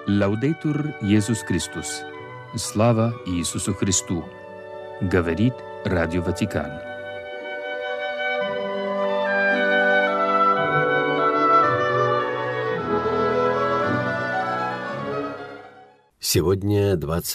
Лаудейтур Иисус Христос. Слава Иисусу Христу. Говорит Радио Ватикан. Сегодня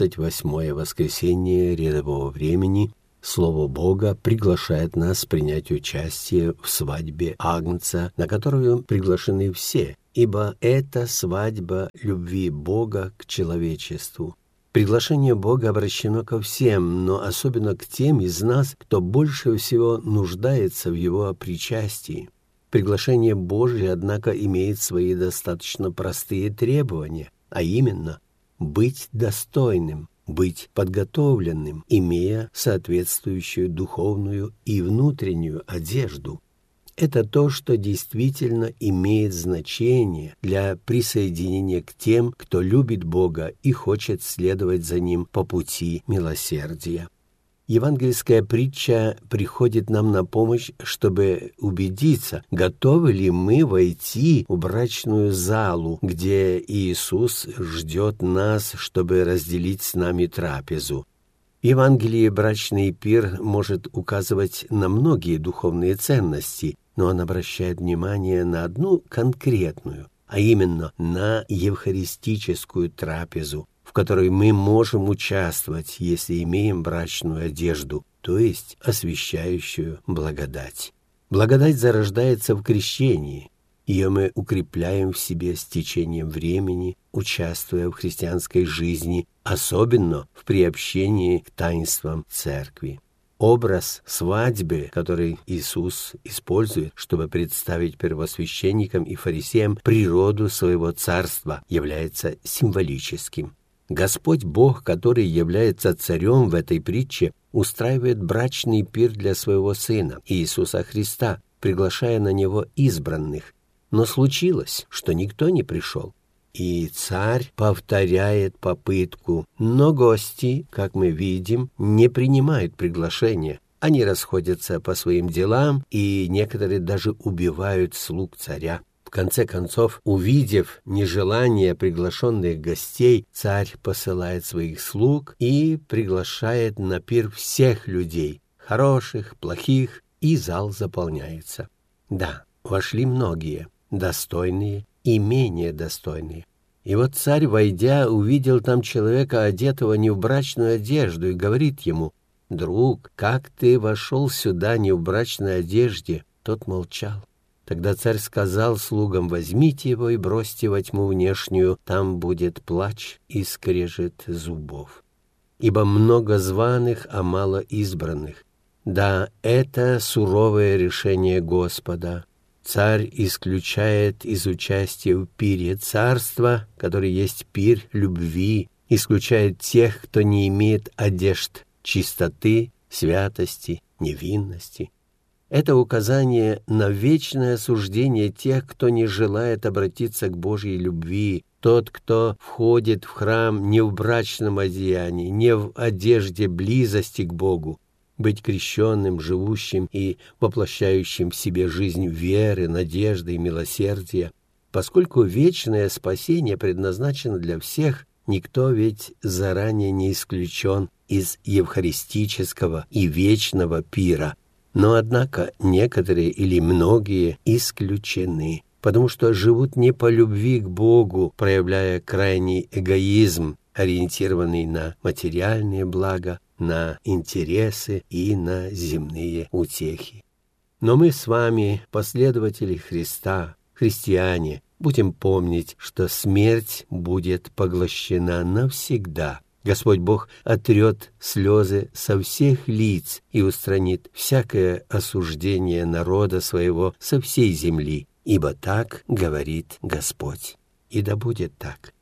28-е воскресенье рядового времени. Слово Бога приглашает нас принять участие в свадьбе Агнца, на которую приглашены все, ибо это свадьба любви Бога к человечеству. Приглашение Бога обращено ко всем, но особенно к тем из нас, кто больше всего нуждается в его причастии. Приглашение Божие, однако, имеет свои достаточно простые требования, а именно быть достойным, быть подготовленным, имея соответствующую духовную и внутреннюю одежду. Это то, что действительно имеет значение для присоединения к тем, кто любит Бога и хочет следовать за Ним по пути милосердия. Евангельская притча приходит нам на помощь, чтобы убедиться, готовы ли мы войти в брачную залу, где Иисус ждет нас, чтобы разделить с нами трапезу. В Евангелии брачный пир может указывать на многие духовные ценности, но он обращает внимание на одну конкретную, а именно на евхаристическую трапезу, в которой мы можем участвовать, если имеем брачную одежду, то есть освящающую благодать. Благодать зарождается в крещении. Ее мы укрепляем в себе с течением времени, участвуя в христианской жизни, особенно в приобщении к таинствам церкви. Образ свадьбы, который Иисус использует, чтобы представить первосвященникам и фарисеям природу своего царства, является символическим. Господь Бог, который является царем в этой притче, устраивает брачный пир для своего Сына, Иисуса Христа, приглашая на него избранных. Но случилось, что никто не пришел. И царь повторяет попытку, но гости, как мы видим, не принимают приглашения. Они расходятся по своим делам, и некоторые даже убивают слуг царя. В конце концов, увидев нежелание приглашенных гостей, царь посылает своих слуг и приглашает на пир всех людей, хороших, плохих, и зал заполняется. Да, вошли многие, достойные и менее достойные. И вот царь, войдя, увидел там человека, одетого не в брачную одежду, и говорит ему: «Друг, как ты вошел сюда не в брачной одежде?» Тот молчал. Тогда царь сказал слугам: «Возьмите его и бросьте во тьму внешнюю, там будет плач и скрежет зубов. Ибо много званых, а мало избранных». Да, это суровое решение Господа. Царь исключает из участия в пире царства, который есть пир любви, исключает тех, кто не имеет одежд чистоты, святости, невинности. Это указание на вечное осуждение тех, кто не желает обратиться к Божьей любви. Тот, кто входит в храм не в брачном одеянии, не в одежде близости к Богу. Быть крещенным, живущим и воплощающим в себе жизнь веры, надежды и милосердия. Поскольку вечное спасение предназначено для всех, никто ведь заранее не исключен из евхаристического и вечного пира. Но, однако, некоторые или многие исключены, потому что живут не по любви к Богу, проявляя крайний эгоизм, ориентированный на материальные блага, на интересы и на земные утехи. Но мы с вами, последователи Христа, христиане, будем помнить, что смерть будет поглощена навсегда. Господь Бог отрет слезы со всех лиц и устранит всякое осуждение народа своего со всей земли, ибо так говорит Господь. И да будет так.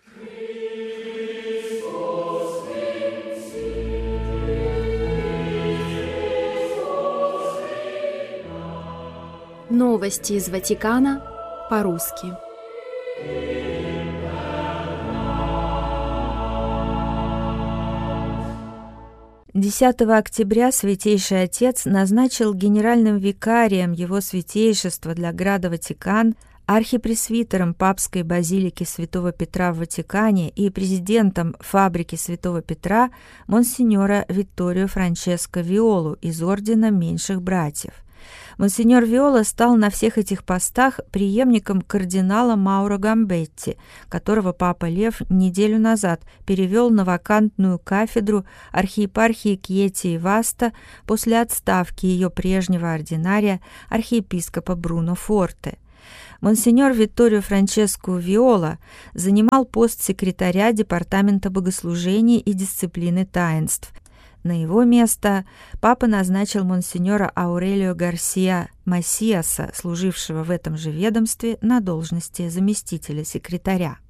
Новости из Ватикана по-русски. 10 октября Святейший Отец назначил генеральным викарием Его Святейшества для Града Ватикан архипресвитером папской базилики Святого Петра в Ватикане и президентом фабрики Святого Петра монсеньора Витторио Франческо Виолу из Ордена Меньших Братьев. Монсеньор Виола стал на всех этих постах преемником кардинала Мауро Гамбетти, которого папа Лев неделю назад перевел на вакантную кафедру архиепархии Кьети и Васта после отставки ее прежнего ординария архиепископа Бруно Форте. Монсеньор Витторио Франческо Виола занимал пост секретаря Департамента богослужений и дисциплины таинств. На его место папа назначил монсеньора Аурелио Гарсия Масиаса, служившего в этом же ведомстве, на должности заместителя секретаря.